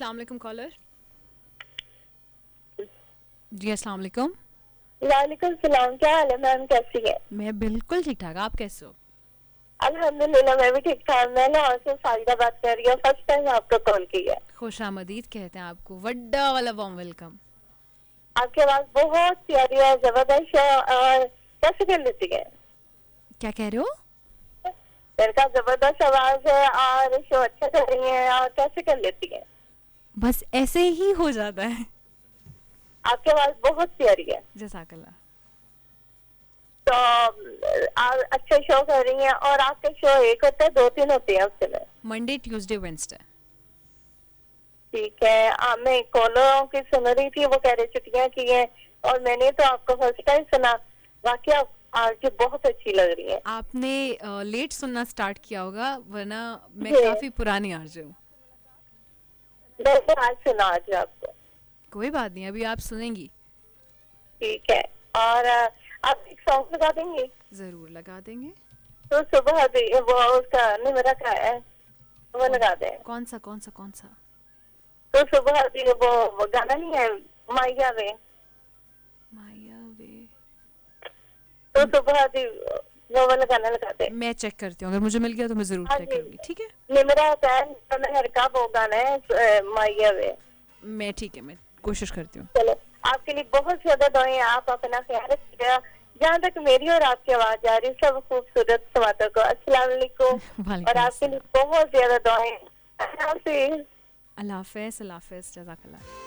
अस्सलाम वालेकुम कॉलर। जी अस्सलाम वालेकुम। वालेकुम सलाम। क्या हाल है मैम, कैसी है? मैं बिल्कुल ठीक ठाक, आप कैसे हो? अल्हम्दुलिल्लाह मैं भी ठीक ठाक। मैं लाहौर से साजिदा बात कर रही हूँ, फर्स्ट टाइम आपको कॉल किया। खुश आमदीद कहते हैं आपको, वड्डा वाला वार्म वेलकम। आपकी आवाज बहुत प्यारी है, जबरदस्त है। और कैसे कर लेती है? क्या कह रहे हो? मेरे का जबरदस्त आवाज है और शो अच्छा कर रही है। और कैसे कर लेती है? बस ऐसे ही हो जाता है। आपकी आवाज बहुत प्यारी है। जज़ाकल्लाह। तो आप अच्छे शो कर रही हैं। और आपके शो एक होता है, दो तीन होते हैं हफ्ते में? Monday Tuesday Wednesday. ठीक है। मैं कॉलरों की सुन रही थी, वो कह रहे छुट्टियां की हैं। और मैंने तो आपको फर्स्ट टाइम सुना। वाकई आप आरजे बहुत अच्छी लग रही है। आपने लेट सुनना स्टार्ट किया होगा, वरना मैं जी, काफी पुरानी आरजे हूँ। मैंने आज सुना आज आपको। कोई बात नहीं, अभी आप सुनेंगी। ठीक है। और आप एक सॉन्ग लगा देंगे? जरूर लगा देंगे। तो सुबह वो उसका निमरा का है, वो कौन लगा दें। कौन सा कौन सा कौन सा? तो सुबह वो गाना नहीं है, माइया वे। माया वे। तो सुबह वो वाला गाना लगा दें। मैं चेक करती हूँ, अगर मुझे मिल गया तो मैं जरूर हाँ चेक जी, करूंगी। ठीक है, निमरा का घर का वो गाना है, माइया वे। मैं ठीक है, मैं कोशिश करती हूँ। चलो, आपके लिए बहुत ज्यादा दुआएं। आप अपना ख्याल रखिएगा। जहाँ तक मेरी और आपकी आवाज आ रही है, सब खूबसूरत समातों को अस्सलाम वालेकुम। और वालेकुम आपके लिए अस्सलाम। बहुत ज्यादा दुआएं। अल्लाह हाफिज़। अल्लाह हाफ़िज़, अल्लाह हाफ़िज़, जज़ाकल्लाह।